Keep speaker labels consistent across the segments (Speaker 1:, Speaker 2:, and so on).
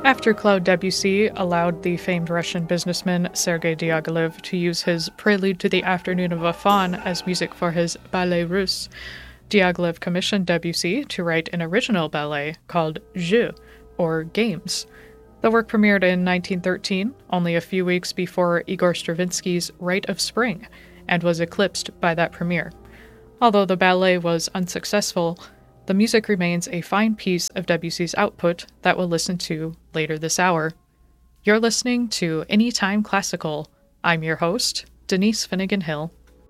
Speaker 1: After Claude Debussy allowed the famed Russian businessman Sergei Diaghilev to use his Prelude to the Afternoon of a Faun as music for his Ballet Russe, Diaghilev commissioned Debussy to write an original ballet called Jeux, or Games. The work premiered in 1913, only a few weeks before Igor Stravinsky's Rite of Spring, and was eclipsed by that premiere. Although the ballet was unsuccessful, the music remains a fine piece of Debussy's output that we'll listen to later this hour. You're listening to Anytime Classical. I'm your host, Denise Finnegan Hill.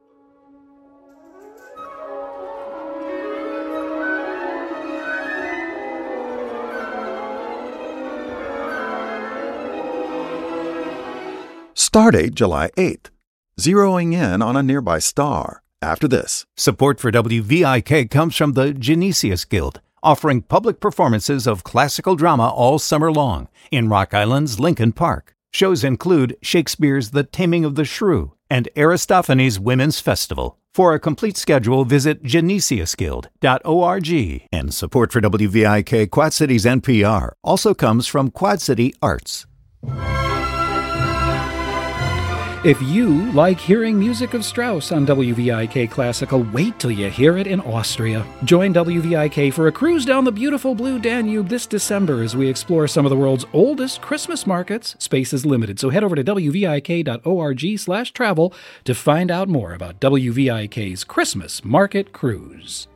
Speaker 2: Stardate July 8th. Zeroing in on a nearby star. After this.
Speaker 3: Support for WVIK comes from the Genesius Guild, offering public performances of classical drama all summer long in Rock Island's Lincoln Park. Shows include Shakespeare's The Taming of the Shrew and Aristophanes' Women's Festival. For a complete schedule, visit genesiusguild.org. And support for WVIK Quad Cities NPR also comes from Quad City Arts.
Speaker 4: If you like hearing music of Strauss on WVIK Classical, wait till you hear it in Austria. Join WVIK for a cruise down the beautiful blue Danube this December as we explore some of the world's oldest Christmas markets. Space is limited, so head over to wvik.org/travel to find out more about WVIK's Christmas Market Cruise.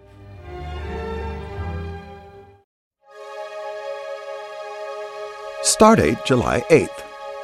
Speaker 2: Stardate July 8th.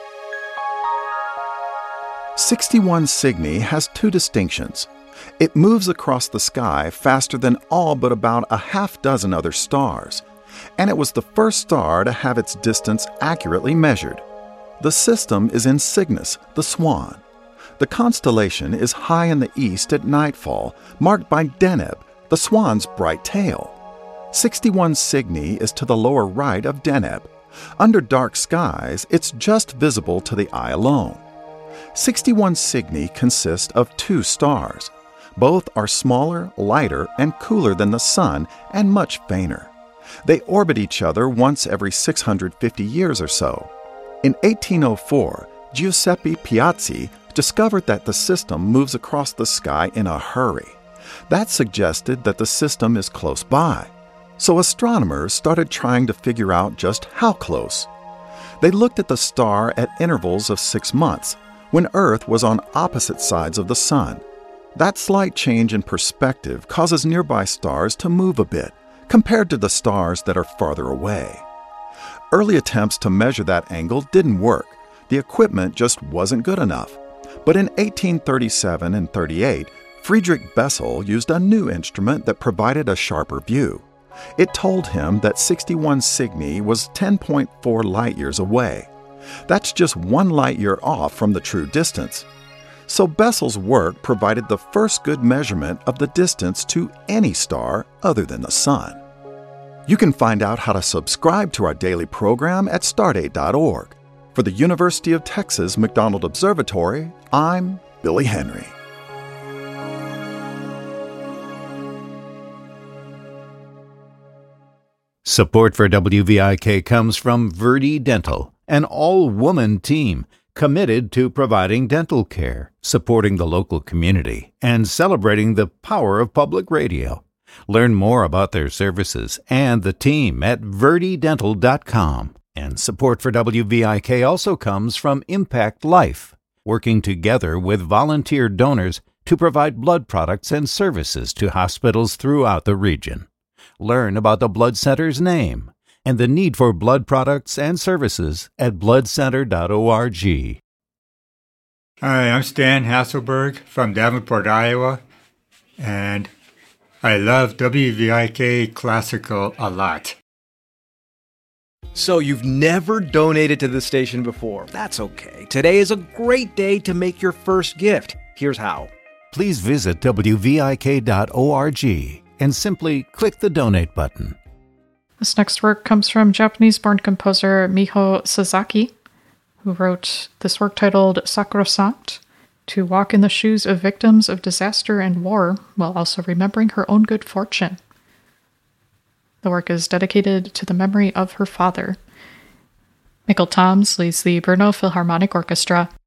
Speaker 2: 61 Cygni has two distinctions. It moves across the sky faster than all but about a half dozen other stars, and it was the first star to have its distance accurately measured. The system is in Cygnus, the Swan. The constellation is high in the east at nightfall, marked by Deneb, the swan's bright tail. 61 Cygni is to the lower right of Deneb. Under dark skies, it's just visible to the eye alone. 61 Cygni consist of two stars. Both are smaller, lighter, and cooler than the Sun, and much fainter. They orbit each other once every 650 years or so. In 1804, Giuseppe Piazzi discovered that the system moves across the sky in a hurry. That suggested that the system is close by. So astronomers started trying to figure out just how close. They looked at the star at intervals of 6 months, when Earth was on opposite sides of the Sun. That slight change in perspective causes nearby stars to move a bit, compared to the stars that are farther away. Early attempts to measure that angle didn't work. The equipment just wasn't good enough. But in 1837 and 38, Friedrich Bessel used a new instrument that provided a sharper view. It told him that 61 Cygni was 10.4 light-years away. That's just 1 light-year off from the true distance. So Bessel's work provided the first good measurement of the distance to any star other than the Sun. You can find out how to subscribe to our daily program at stardate.org. For the University of Texas McDonald Observatory, I'm Billy Henry.
Speaker 3: Support for WVIK comes from Verdi Dental, an all-woman team committed to providing dental care, supporting the local community, and celebrating the power of public radio. Learn more about their services and the team at verdidental.com. And support for WVIK also comes from Impact Life, working together with volunteer donors to provide blood products and services to hospitals throughout the region. Learn about the Blood Center's name and the need for blood products and services at bloodcenter.org.
Speaker 5: Hi, I'm Stan Hasselberg from Davenport, Iowa, and I love WVIK Classical a lot.
Speaker 6: So you've never donated to the station before. That's okay. Today is a great day to make your first gift. Here's how.
Speaker 3: Please visit WVIK.org and simply click the donate button.
Speaker 1: This next work comes from Japanese-born composer Miho Sasaki, who wrote this work titled Sacrosanct, to walk in the shoes of victims of disaster and war while also remembering her own good fortune. The work is dedicated to the memory of her father. Mikkel Toms leads the Brno Philharmonic Orchestra.